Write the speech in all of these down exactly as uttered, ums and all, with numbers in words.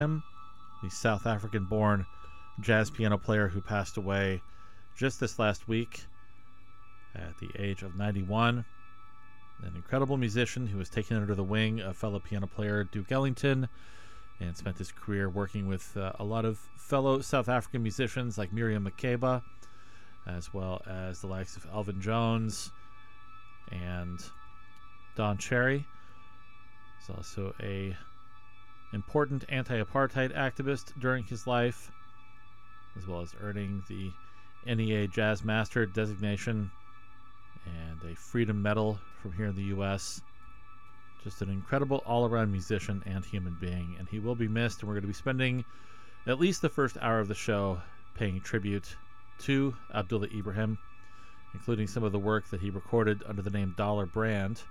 Ibrahim, the South African-born jazz piano player who passed away just this last week at the age of ninety-one. An incredible musician who was taken under the wing of fellow piano player Duke Ellington and spent his career working with uh, a lot of fellow South African musicians like Miriam Makeba, as well as the likes of Elvin Jones and Don Cherry. He's also a important anti-apartheid activist during his life, as well as earning the N E A Jazz Master designation and a Freedom Medal from here in the U S Just an incredible all-around musician and human being, and he will be missed, and we're going to be spending at least the first hour of the show paying tribute to Abdullah Ibrahim, including some of the work that he recorded under the name Dollar Brand.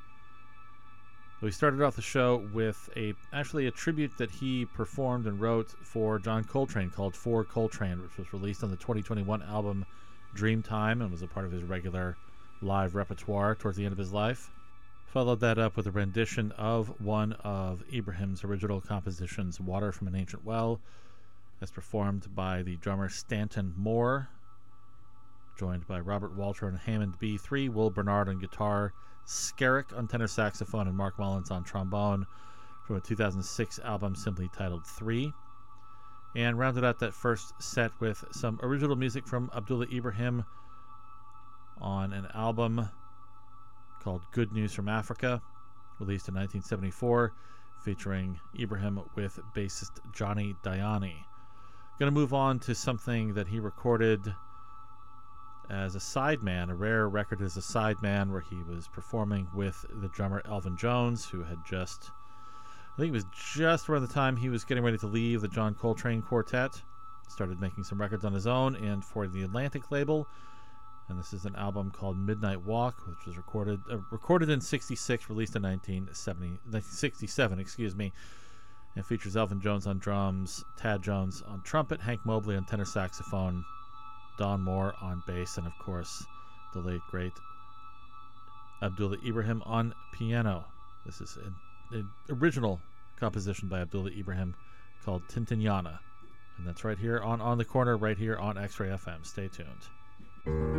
We started off the show with a actually a tribute that he performed and wrote for John Coltrane called For Coltrane, which was released on the twenty twenty-one album Dreamtime and was a part of his regular live repertoire towards the end of his life. Followed that up with a rendition of one of Ibrahim's original compositions, Water from an Ancient Well, as performed by the drummer Stanton Moore, joined by Robert Walter on Hammond B three, Will Bernard on guitar, Skerrick on tenor saxophone, and Mark Mullins on trombone, from a two thousand six album simply titled Three. And rounded out that first set with some original music from Abdullah Ibrahim on an album called Good News from Africa, released in nineteen seventy-four, featuring Ibrahim with bassist Johnny Diani. Going to move on to something that he recorded as a sideman, a rare record as a sideman, where he was performing with the drummer Elvin Jones, who had just, I think it was just around the time he was getting ready to leave the John Coltrane Quartet, started making some records on his own and for the Atlantic label. And this is an album called Midnight Walk, which was recorded uh, recorded in sixty-six, released in nineteen seventy, nineteen sixty-seven, excuse me, and features Elvin Jones on drums, Tad Jones on trumpet, Hank Mobley on tenor saxophone, Don Moore on bass, and of course the late great Abdullah Ibrahim on piano. This is an, an original composition by Abdullah Ibrahim called Tintinyana, and that's right here on On the Corner, right here on X-Ray F M. Stay tuned.